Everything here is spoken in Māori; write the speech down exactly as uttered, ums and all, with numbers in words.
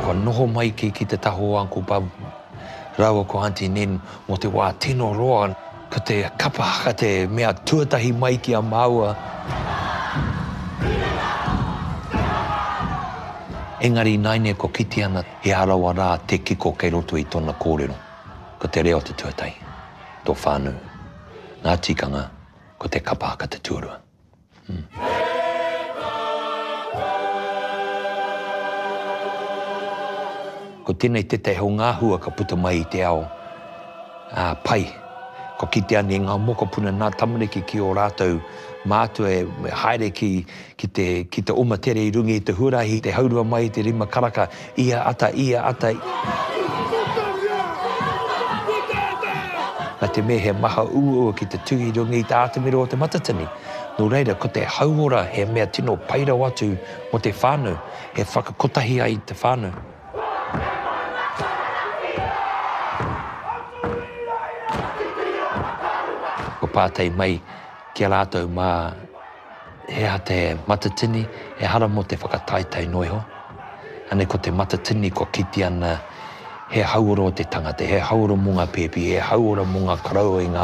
Ko noho mai ki, ki te taho o Uncle Bob, rawa ko Auntie Nen, mo te wā tino roa, ko te kapahaka te mea tuatahi mai ki a maua. Engari naine ko kiti ana he arawa rā te kiko kei roto i tōna kōrero. Ko te reo te tuatai, tō whānau. Ngā tikanga, ko te kapahaka te tuarua. Hmm. Ko tēnei te te hau ngā hua ka puta mai i te ao. Uh, pai, ko kite ane ngā mokopuna nā tamariki ki o rātou mātua e haere ki, ki, te, ki te oma tere i rungi i te huarahi, te haurua mai te rima karaka, ia ata, ia ata. Nā te me he maha ua ki te tui i rungi i te ātamiro o te matatini. Nō reira, ko te hauora he mea tino pairau atu mo te whānau, he whakakotahi ai te whānau. Ko pātei mai ki a rātou mā he ha te matatini, he hara mo te whakataitai noiho. Ane ko te matatini ko kiti ana he hauora o te tangata, he hauora mo ngā pepi, he hauora mo ngā karau i ngā